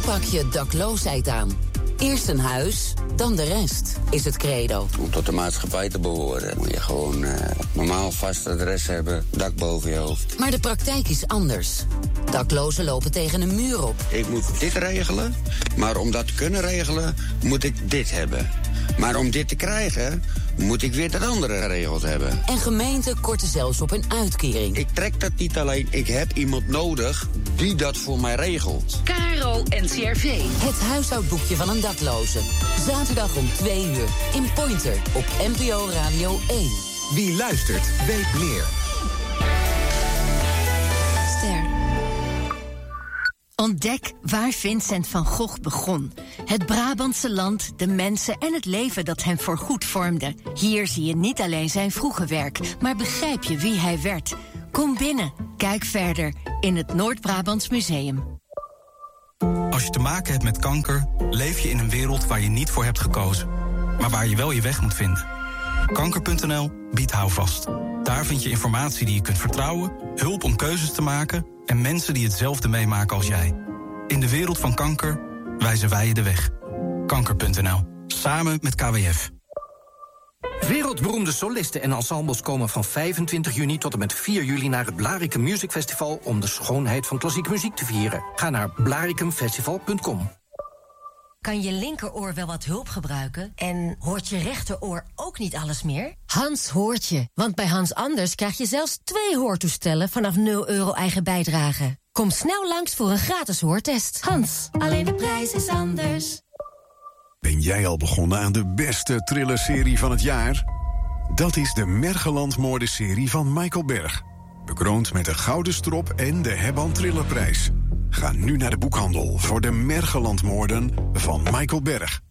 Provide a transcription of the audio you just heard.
pak je dakloosheid aan. Eerst een huis, dan de rest, is het credo. Om tot de maatschappij te behoren moet je gewoon normaal vast adres hebben, dak boven je hoofd. Maar de praktijk is anders. Daklozen lopen tegen een muur op. Ik moet dit regelen, maar om dat te kunnen regelen moet ik dit hebben. Maar om dit te krijgen moet ik weer dat andere geregeld hebben. En gemeenten korten zelfs op een uitkering. Ik trek dat niet alleen, ik heb iemand nodig die dat voor mij regelt. KRO NCRV. Het huishoudboekje van een dakloze. Zaterdag om 2 uur in Pointer op NPO Radio 1. Wie luistert, weet meer. Ontdek waar Vincent van Gogh begon. Het Brabantse land, de mensen en het leven dat hem voorgoed vormde. Hier zie je niet alleen zijn vroege werk, maar begrijp je wie hij werd. Kom binnen, kijk verder in het Noord-Brabants Museum. Als je te maken hebt met kanker, leef je in een wereld waar je niet voor hebt gekozen. Maar waar je wel je weg moet vinden. Kanker.nl biedt houvast. Daar vind je informatie die je kunt vertrouwen, hulp om keuzes te maken en mensen die hetzelfde meemaken als jij. In de wereld van kanker wijzen wij je de weg. Kanker.nl. Samen met KWF. Wereldberoemde solisten en ensembles komen van 25 juni tot en met 4 juli naar het Blaricum Music Festival om de schoonheid van klassieke muziek te vieren. Ga naar blaricumfestival.com. Kan je linkeroor wel wat hulp gebruiken? En hoort je rechteroor ook niet alles meer? Hans hoort je, want bij Hans Anders krijg je zelfs 2 hoortoestellen vanaf €0 eigen bijdrage. Kom snel langs voor een gratis hoortest. Hans, alleen de prijs is anders. Ben jij al begonnen aan de beste thrillerserie van het jaar? Dat is de Mergeland-moordenserie van Michael Berg. Bekroond met de Gouden Strop en de Hebban Thrillerprijs. Ga nu naar de boekhandel voor de Mergelandmoorden van Michael Berg.